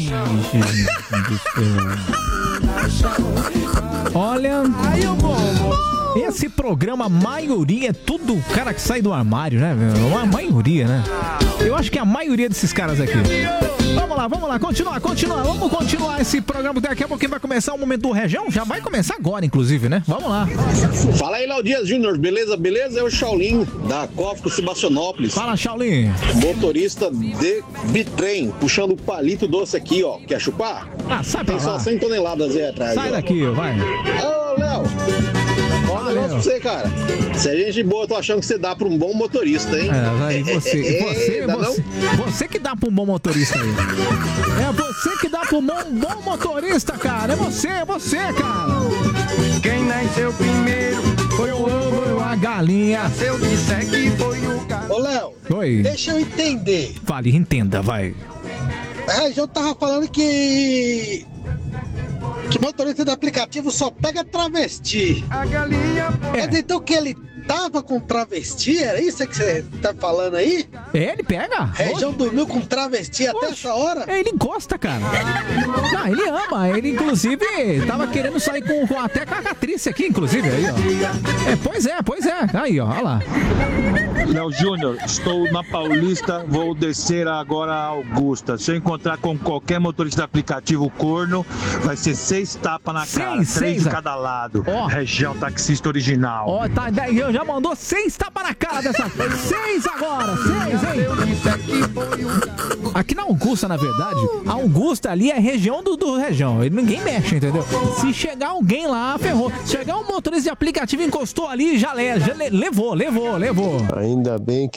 Olha, esse programa, a maioria é tudo cara que sai do armário, né, meu? A maioria, né? Eu acho que é a maioria desses caras aqui. Vamos lá, vamos continuar esse programa. Daqui a pouquinho vai começar o momento do Região. Já vai começar agora, inclusive, né? Vamos lá. Fala aí, Léo Dias Júnior, beleza? É o Shaolin, da Cófico Sebastianópolis. Fala, Shaolin. Motorista de bitrem, puxando o palito doce aqui, ó. Quer chupar? Ah, sai Tem pra só lá. 100 toneladas aí atrás. Sai ó. daqui, vai. Ô, Léo, olha um negócio pra você, cara. Se a gente boa, eu tô achando que você dá pra um bom motorista, hein? Vai, você que dá pra um bom motorista aí. É você que dá pra um bom motorista, cara. É você, cara. Quem nasceu primeiro foi o ovo, a galinha. Se eu disser que foi o gato. Ô, Léo, Oi. deixa eu entender. Fale, entenda, vai. A região tava falando que motorista do aplicativo só pega travesti. A galinha. Mas então que ele tava com travesti? Era isso que você tá falando aí? Ele pega. A região dormiu com travesti até essa hora? Ele gosta, cara. Não, ele ama. Ele, inclusive, tava querendo sair até com a Catrice aqui, inclusive. Aí, ó. Pois é. Aí, ó. Olha lá. Léo Júnior, estou na Paulista, vou descer agora a Augusta. Se eu encontrar com qualquer motorista de aplicativo corno, vai ser 6 tapas na cara, 3 de cada lado. Região taxista original. Ó, tá, já mandou 6 tapas na cara dessa. 6 agora, 6, hein? Aqui na Augusta, na verdade, a Augusta ali é região do região. Ninguém mexe, entendeu? Se chegar alguém lá, ferrou. Se chegar um motorista de aplicativo, encostou ali, já levou. Ainda bem que